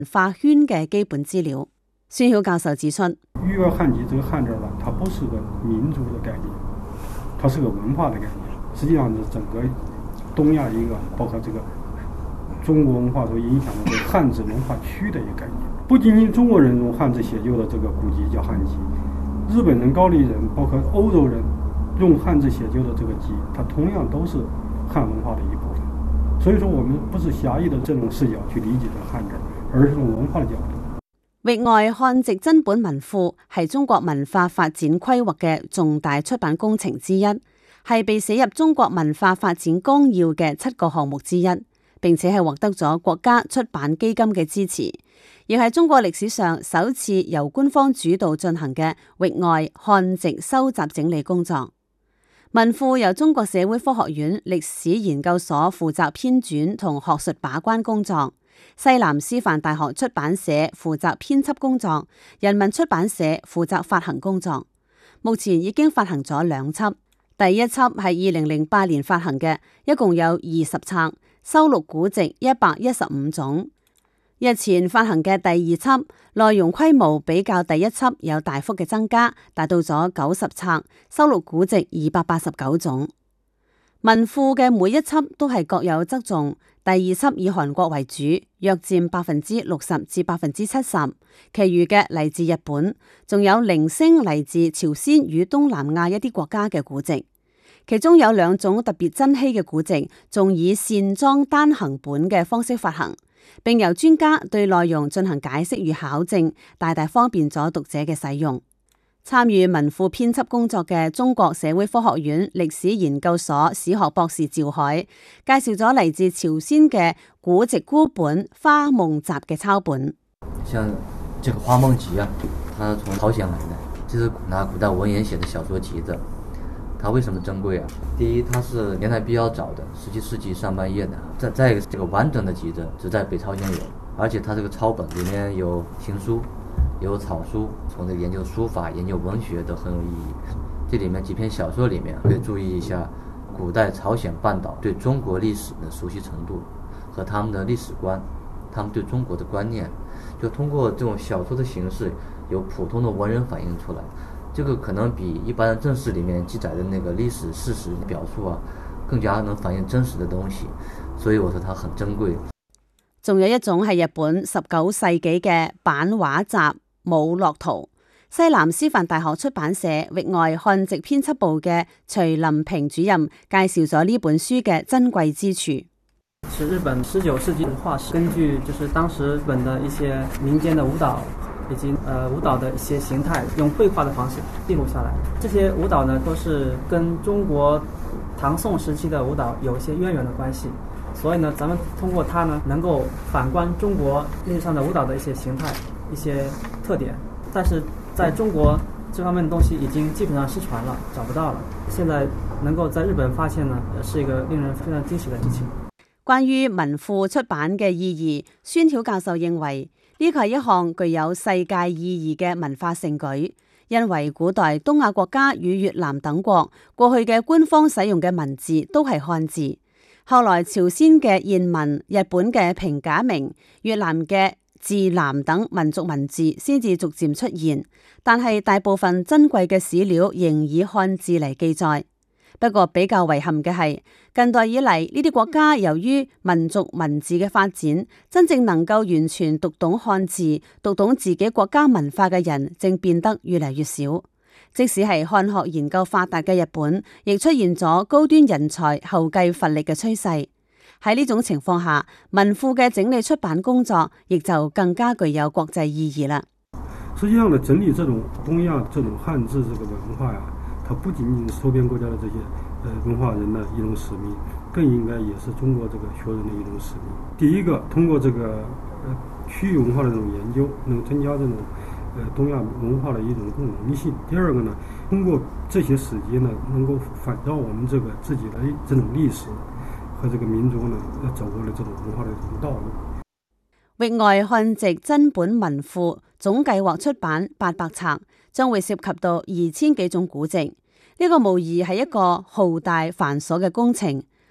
化圈嘅基本資料。孫曉教授指出， 育儿汉籍這個漢字呢，它不是個民族的概念，它是個文化的概念。實際上是整個東亞一個包括這個中國文化所影響的這個漢字文化區的一個概念。不僅僅中國人用漢字寫就的這個古籍叫漢籍，日本人、高麗人，包括歐洲人用漢字寫就的這個籍，它同樣都是漢文化的一部分。所以說，我們不是狹義的這種視角去理解這個漢字，而是從文化的角度。 域外漢籍真本文庫係中國文化發展規劃嘅重大出版工程之一，係被寫入中國文化發展綱要嘅7個項目之一，並且係獲得咗國家出版基金嘅支持，亦係中國歷史上首次由官方主導進行嘅域外漢籍收集整理工作。文庫由中國社會科學院歷史研究所負責編纂同學術把關工作，西南師範大學出版社負責編輯工作，人民出版社負責發行工作。目前已經發行咗2輯，第一輯係2008年發行嘅，一共有20冊，收錄古籍115種。日前發行嘅第2輯，內容規模比較第一輯有大幅嘅增加，達到咗90冊，收錄古籍289種。文庫嘅每一輯都係各有側重，第2輯以韓國為主，約佔60%至70%，其餘嘅嚟自日本，仲有零星嚟自朝鮮與東南亞一啲國家嘅古籍。其中有2種特別珍稀嘅古籍，仲以線裝單行本嘅方式發行，並由專家對內容進行解釋與考證，大大方便咗讀者嘅使用。參與文庫編輯工作嘅中國社會科學院歷史研究所史學博士趙海介紹咗嚟自朝鮮嘅古籍孤本《花夢集》嘅抄本。 像這個《花夢集》啊，它從朝鮮來的，這是拿古代文言寫的小說集子。它為什麼珍貴啊？第一，它是年代比較早的，17世紀上半葉的。再一個，這個完整的集子只在北朝鮮有，而且它這個抄本裡面有行書，有草書，從這個研究書法、研究文學都很有意義。這裡面幾篇小說裡面可以注意一下古代朝鮮半島對中國歷史的熟悉程度和他們的歷史觀，他們對中國的觀念，就通過這種小說的形式，由普通的文人反映出來。這個可能比一般的正史裡面記載的那個歷史事實表述啊，更加能反映真實的東西，所以我說它很珍貴。 仲有一種係日本19世紀嘅版畫集《武樂圖》，西南師範大學出版社域外漢籍編輯部嘅徐林平主任介紹咗呢本書嘅珍貴之處。 是日本19世紀的畫師，根據就是當時日本的一些民間的舞蹈以及舞蹈的一些形態，用繪畫的方式記錄下來。這些舞蹈呢，都是跟中國唐宋時期的舞蹈有一些淵源的關係。所以呢，咱們通過它呢，能夠反觀中國歷史上的舞蹈的一些形態、一些特點。但是在中國這方面的東西已經基本上失傳了，找不到了。現在能夠在日本發現呢，是一個令人非常驚喜的事情。 關於文庫出版嘅意義，孫曉教授認為呢個係一項具有世界意義嘅文化盛舉，因為古代東亞國家與越南等國過去嘅官方使用嘅文字都係漢字，後來朝鮮嘅諺文、日本嘅平假名、越南嘅字南等民族文字先至逐漸出現，但係大部分珍貴嘅史料仍以漢字嚟記載。不過比較遺憾嘅係，近代以嚟呢啲國家由於民族文字嘅發展，真正能夠完全讀懂漢字、讀懂自己國家文化嘅人，正變得越嚟越少。即使係漢學研究發達嘅日本，亦出現咗高端人才後繼乏力嘅趨勢。喺呢種情況下，文庫嘅整理出版工作亦就更加具有國際意義啦。 實際上呢，整理這種東亞這種漢字這個文化呀，它不僅僅是周邊國家的這些文化人的一種使命，更應該也是中國這個學人的一種使命。第一個，通過這個區域文化的這種研究，能增加這種東亞文化的一種共融性。第二個呢，通過這些史籍呢，能夠反照我們這個自己的這種歷史和這個民族呢，走過的這種文化的這種道路。 域外漢籍真本文庫總計劃出版800冊，將會涉及到2000幾種古籍。呢個無疑係一個浩大繁瑣嘅工程。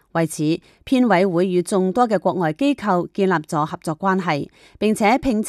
為此，編委會與眾多嘅國外機構建立咗合作關係，並且聘請